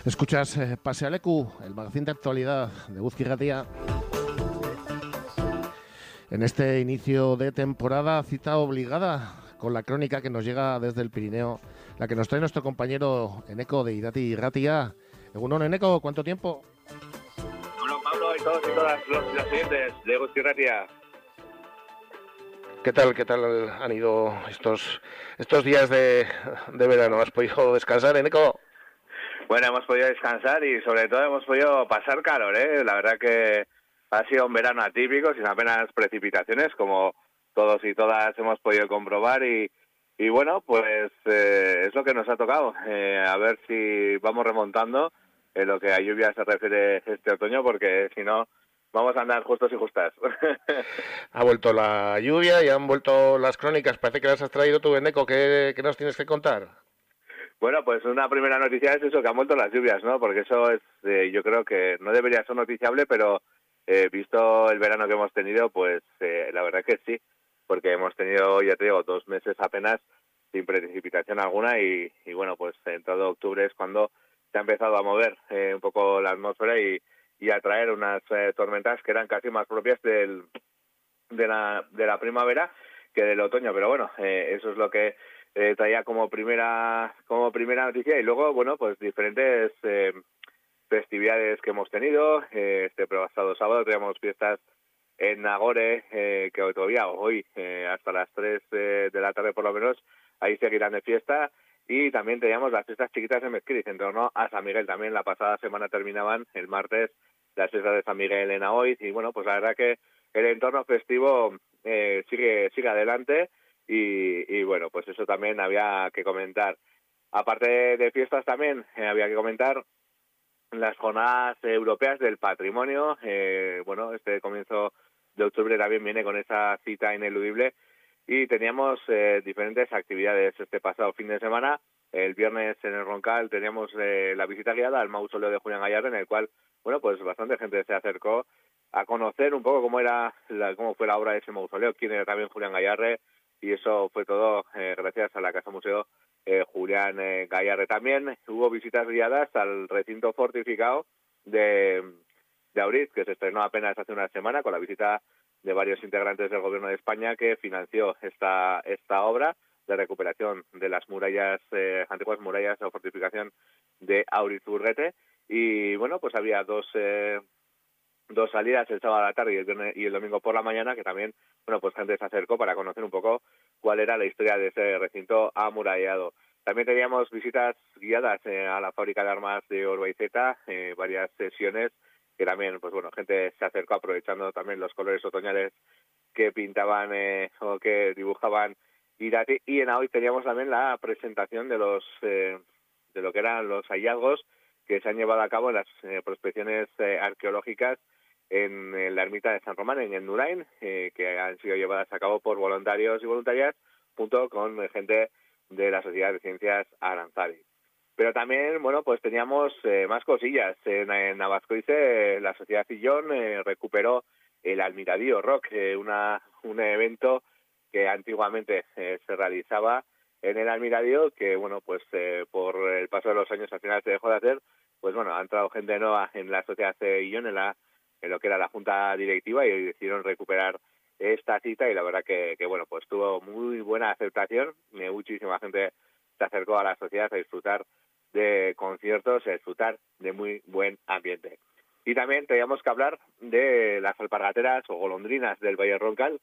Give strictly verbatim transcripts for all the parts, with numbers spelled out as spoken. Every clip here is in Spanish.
Escuchas eh, Pasealeku, el magazín de actualidad de Eguzki Irratia. En este inicio de temporada, cita obligada con la crónica que nos llega desde el Pirineo, la que nos trae nuestro compañero Eneko de Irati Irratia. Egunon, Eneko, ¿cuánto tiempo? Hola, Pablo, y todos y todas los, los siguientes de Eguzki Irratia. ¿Qué tal, qué tal han ido estos estos días de, de verano? ¿Has podido descansar, Eneko? Bueno, hemos podido descansar y sobre todo hemos podido pasar calor, ¿eh? La verdad que ha sido un verano atípico, sin apenas precipitaciones, como todos y todas hemos podido comprobar y, y bueno, pues eh, es lo que nos ha tocado. Eh, a ver si vamos remontando en lo que a lluvia se refiere este otoño, porque si no vamos a andar justos y justas. Ha vuelto la lluvia y han vuelto las crónicas. Parece que las has traído tú, Eneko. ¿Qué, qué nos tienes que contar? Bueno, pues una primera noticia es eso, que han vuelto las lluvias, ¿no? Porque eso es, eh, yo creo que no debería ser noticiable, pero eh, visto el verano que hemos tenido, pues eh, la verdad que sí, porque hemos tenido, ya te digo, dos meses apenas sin precipitación alguna y, y bueno, pues en todo octubre es cuando se ha empezado a mover eh, un poco la atmósfera y, y a traer unas eh, tormentas que eran casi más propias del, de, la, de la primavera que del otoño, pero bueno, eh, eso es lo que Eh, traía como primera como primera noticia y luego, bueno, pues diferentes eh, festividades que hemos tenido. Eh, este pasado sábado teníamos fiestas en Nagore, eh, que todavía hoy, eh, hasta las tres eh, de la tarde por lo menos, ahí seguirán de fiesta. Y también teníamos las fiestas chiquitas de Mezquiris, en torno a San Miguel. También la pasada semana terminaban el martes las fiestas de San Miguel en Aoiz. Y bueno, pues la verdad que el entorno festivo eh, sigue sigue adelante. Y, y bueno, pues eso también había que comentar. Aparte de fiestas también eh, había que comentar las jornadas europeas del patrimonio. Eh, bueno, este comienzo de octubre también viene con esa cita ineludible y teníamos eh, diferentes actividades este pasado fin de semana. El viernes en el Roncal teníamos eh, la visita guiada al mausoleo de Julián Gayarre, en el cual, bueno, pues bastante gente se acercó a conocer un poco cómo era la, cómo fue la obra de ese mausoleo, quién era también Julián Gayarre. Y eso fue todo eh, gracias a la Casa Museo eh, Julián eh, Gayarre. También hubo visitas guiadas al recinto fortificado de, de Auriz, que se estrenó apenas hace una semana con la visita de varios integrantes del Gobierno de España que financió esta esta obra de recuperación de las murallas, eh, antiguas murallas o fortificación de Auriz-Urrete. Y bueno, pues había dos... Eh, dos salidas el sábado a la tarde y el viernes y el domingo por la mañana, que también, bueno, pues gente se acercó para conocer un poco cuál era la historia de ese recinto amurallado. También teníamos visitas guiadas eh, a la fábrica de armas de Orbaizeta, eh, varias sesiones que también, pues bueno, gente se acercó aprovechando también los colores otoñales que pintaban eh, o que dibujaban Irati. Y en hoy teníamos también la presentación de los eh, de lo que eran los hallazgos que se han llevado a cabo en las eh, prospecciones eh, arqueológicas en, en la ermita de San Román, en Endurain, eh, que han sido llevadas a cabo por voluntarios y voluntarias, junto con eh, gente de la Sociedad de Ciencias Aranzadi. Pero también, bueno, pues teníamos eh, más cosillas. En, en Navascoice, eh, la Sociedad Sillón eh, recuperó el Almiradío Rock, eh, una, un evento que antiguamente eh, se realizaba en el Almiradío, que, bueno, pues eh, por el paso de los años al final se dejó de hacer. Pues bueno, ha entrado gente nueva en la Sociedad Sillón, en la en lo que era la junta directiva, y decidieron recuperar esta cita y la verdad que, que bueno, pues tuvo muy buena aceptación. Muchísima gente se acercó a la sociedad a disfrutar de conciertos, a disfrutar de muy buen ambiente. Y también teníamos que hablar de las alpargateras o golondrinas del Valle Roncal,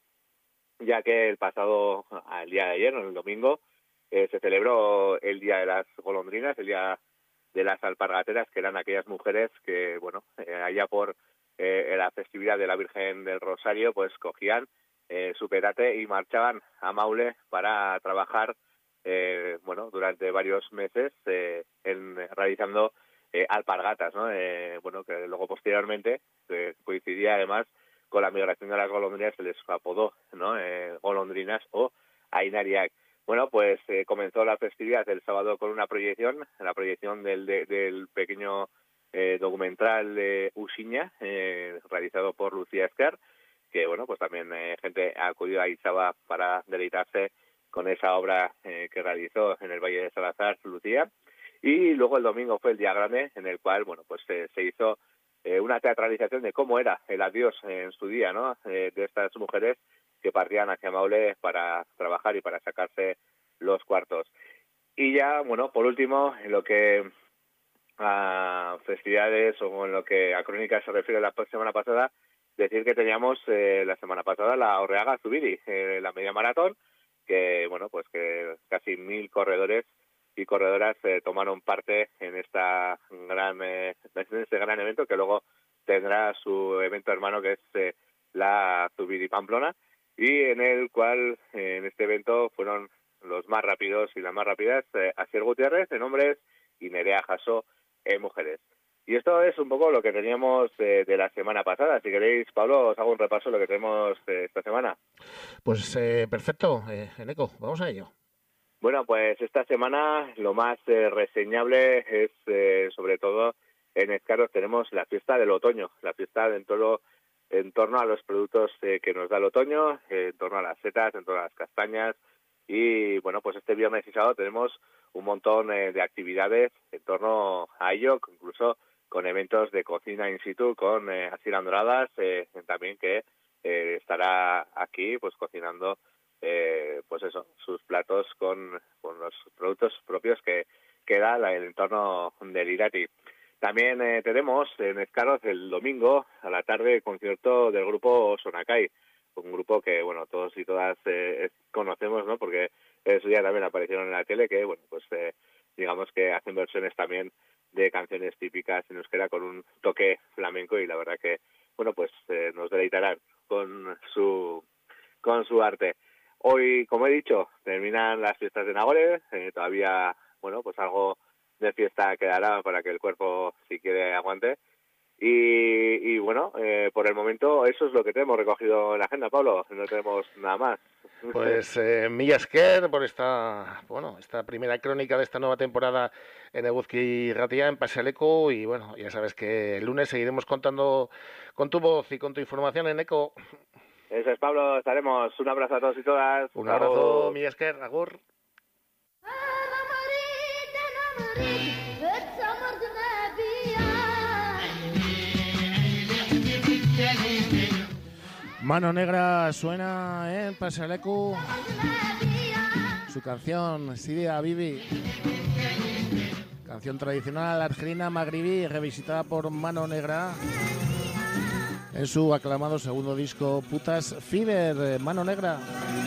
ya que el pasado, el día de ayer, el domingo, eh, se celebró el Día de las Golondrinas, el Día de las Alpargateras, que eran aquellas mujeres que, bueno, eh, allá por eh, la festividad de la Virgen del Rosario, pues cogían eh, su petate y marchaban a Maule para trabajar, eh, bueno, durante varios meses eh, en, realizando eh, alpargatas, ¿no? Eh, bueno, que luego posteriormente eh, coincidía además con la migración de las golondrinas, se les apodó, ¿no? Eh, golondrinas o Ainariak. Bueno, pues eh, comenzó la festividad el sábado con una proyección, la proyección del, de, del pequeño eh, documental de Usiña, eh, realizado por Lucía Esquer, que, bueno, pues también eh, gente acudió a Izaba para deleitarse con esa obra eh, que realizó en el Valle de Salazar, Lucía. Y luego el domingo fue el día grande, en el cual, bueno, pues eh, se hizo eh, una teatralización de cómo era el adiós en su día, ¿no? Eh, de estas mujeres que partían hacia Maule para trabajar y para sacarse los cuartos. Y ya, bueno, por último, en lo que a festividades o en lo que a crónicas se refiere la semana pasada, decir que teníamos eh, la semana pasada la Orreaga Zubiri, eh, la media maratón, que, bueno, pues que casi mil corredores y corredoras eh, tomaron parte en esta gran eh, en este gran evento, que luego tendrá su evento hermano, que es eh, la Zubiri Pamplona, y en el cual eh, en este evento fueron los más rápidos y las más rápidas eh, Asier Gutiérrez en hombres y Nerea Jasso en mujeres. Y esto es un poco lo que teníamos eh, de la semana pasada. Si queréis, Pablo, os hago un repaso de lo que tenemos eh, esta semana. Pues eh, perfecto, eh, Eneco, vamos a ello. Bueno, pues esta semana lo más eh, reseñable es, eh, sobre todo, en Ezcarros tenemos la fiesta del otoño, la fiesta en torno, en torno a los productos eh, que nos da el otoño, eh, en torno a las setas, en torno a las castañas. Y, bueno, pues este viernes y sábado tenemos un montón eh, de actividades en torno a ello, incluso con eventos de cocina in situ, con eh, Asier Andradas, eh, también que eh, estará aquí pues cocinando eh, pues eso, sus platos con, con los productos propios que, que da la, el entorno del Irati. También eh, tenemos en Ezcarros el domingo a la tarde el concierto del grupo Sonakai, un grupo que, bueno, todos y todas eh, conocemos, ¿no? Porque eso ya también aparecieron en la tele, que, bueno, pues eh, digamos que hacen versiones también de canciones típicas en euskera con un toque flamenco, y la verdad que, bueno, pues eh, nos deleitarán con su con su arte. Hoy, como he dicho, terminan las fiestas de Nagore, eh, todavía, bueno, pues algo de fiesta quedará para que el cuerpo, si quiere, aguante. Y, y bueno, eh, por el momento eso es lo que tenemos recogido en la agenda, Pablo, no tenemos nada más. Pues eh, mila esker por esta, bueno, esta primera crónica de esta nueva temporada en Eguzki Ratia, en Pasealeco, y bueno, ya sabes que el lunes seguiremos contando con tu voz y con tu información en Eco. Eso es, Pablo, estaremos. Un abrazo a todos y todas. Un abrazo, mila esker, agur. Mano Negra suena en Pasealeco, su canción Sidia Bibi, canción tradicional argelina magribí revisitada por Mano Negra en su aclamado segundo disco Putas Fever. Mano Negra.